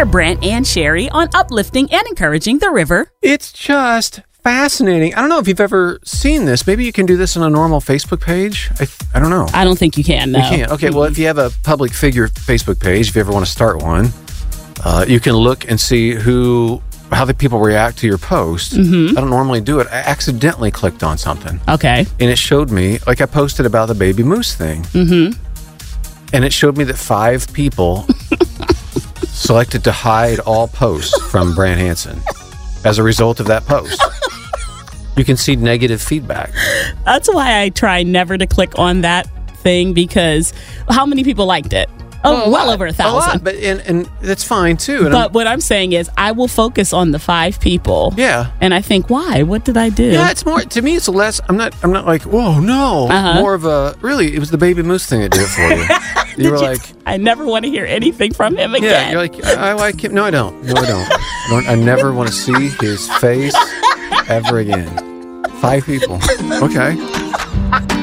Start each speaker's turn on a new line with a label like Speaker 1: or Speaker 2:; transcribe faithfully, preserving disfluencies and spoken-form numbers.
Speaker 1: They're Brant and Sherry on uplifting and encouraging the river.
Speaker 2: It's just fascinating. I don't know if you've ever seen this. Maybe you can do this on a normal Facebook page. I, I don't know.
Speaker 1: I don't think you can, no.
Speaker 2: You can't. Okay, well, if you have a public figure Facebook page, if you ever want to start one, uh, you can look and see who... how the people react to your post. Mm-hmm. I don't normally do it. I accidentally clicked on something.
Speaker 1: Okay.
Speaker 2: And it showed me, like I posted about the baby moose thing. Mm-hmm. And it showed me that five people selected to hide all posts from Brant Hansen as a result of that post. You can see negative feedback.
Speaker 1: That's why I try never to click on that thing, because how many people liked it? Oh, well, well over a thousand.
Speaker 2: A lot, but and, and that's fine too. And
Speaker 1: but
Speaker 2: I'm,
Speaker 1: what I'm saying is, I will focus on the five people.
Speaker 2: Yeah.
Speaker 1: And I think, why? What did I do?
Speaker 2: Yeah, it's more to me. It's less. I'm not. I'm not like, whoa, no.
Speaker 1: Uh-huh.
Speaker 2: More of a really. It was the baby moose thing that did it for you. You were
Speaker 1: you,
Speaker 2: like,
Speaker 1: I never want to hear anything from him again.
Speaker 2: Yeah, you're like, I, I like him. No, I don't. No, I don't. I, don't, I never want to see his face ever again. Five people. Okay.